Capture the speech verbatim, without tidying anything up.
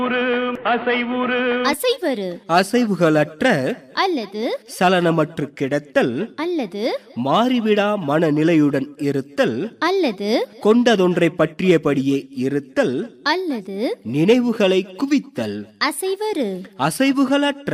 அசைவுறு அசைவரு அசைவுகளற்ற அல்லது சலனமற்று கிடத்தல் அல்லது மாறிவிடா மனநிலையுடன் இருத்தல் அல்லது கொண்டதொன்றை பற்றியபடியே இருத்தல் அல்லது நினைவுகளை குவித்தல் அசைவரு அசைவுகளற்ற